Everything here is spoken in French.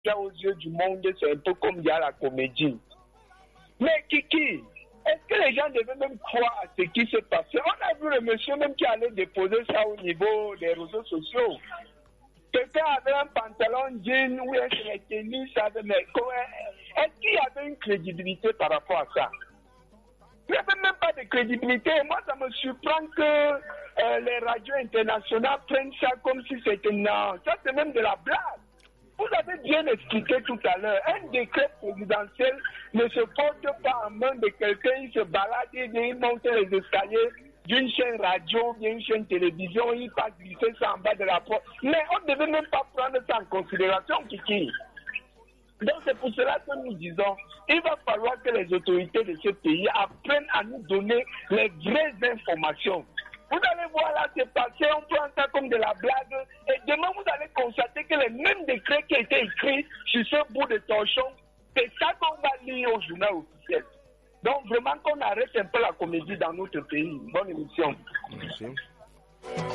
aux yeux du monde, c'est un peu comme il y a la comédie. Mais Kiki, est-ce que les gens devaient même croire à ce qui se passait? On a vu le monsieur même qui allait déposer ça au niveau des réseaux sociaux. Quelqu'un avait un pantalon jean ou un tennis, mais est-ce qu'il y avait une crédibilité par rapport à ça? Il n'y avait même pas de crédibilité. Moi, ça me surprend que les radios internationales prennent ça comme si c'était non. Ça, c'est même de la blague. Vous avez bien expliqué tout à l'heure. Un décret présidentiel ne se porte pas en main de quelqu'un, il se balade, il monte les escaliers d'une chaîne radio, d'une chaîne télévision, il passe glisser ça en bas de la porte. Mais on ne devait même pas prendre ça en considération, Kiki. Donc c'est pour cela que nous disons, il va falloir que les autorités de ce pays apprennent à nous donner les vraies informations. Vous allez voir là, c'est passé, on prend ça comme de la blague, et demain vous allez constater que les mêmes décrets qui étaient écrits sur ce bout de torchon, c'est ça qu'on va lire au journal officiel. Donc vraiment qu'on arrête un peu la comédie dans notre pays. Bonne émission. Merci.